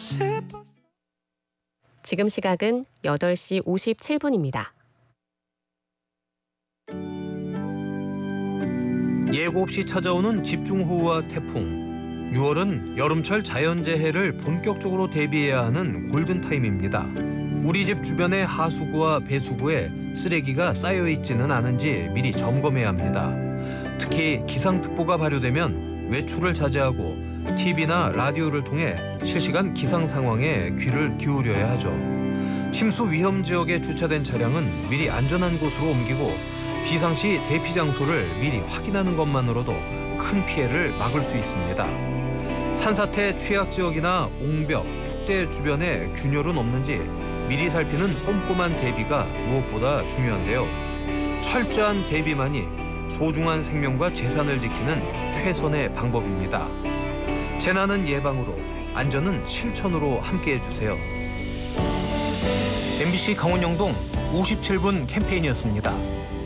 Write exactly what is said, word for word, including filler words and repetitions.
지금 시각은 여덟 시 오십칠 분입니다. 예고 없이 찾아오는 집중호우와 태풍. 유월은 여름철 자연재해를 본격적으로 대비해야 하는 골든타임입니다. 우리 집 주변의 하수구와 배수구에 쓰레기가 쌓여있지는 않은지 미리 점검해야 합니다. 특히 기상특보가 발효되면 외출을 자제하고 티비나 라디오를 통해 실시간 기상 상황에 귀를 기울여야 하죠. 침수 위험 지역에 주차된 차량은 미리 안전한 곳으로 옮기고 비상시 대피 장소를 미리 확인하는 것만으로도 큰 피해를 막을 수 있습니다. 산사태 취약 지역이나 옹벽, 축대 주변에 균열은 없는지 미리 살피는 꼼꼼한 대비가 무엇보다 중요한데요. 철저한 대비만이 소중한 생명과 재산을 지키는 최선의 방법입니다. 재난은 예방으로, 안전은 실천으로 함께해 주세요. 엠비씨 강원영동 오십칠 분 캠페인이었습니다.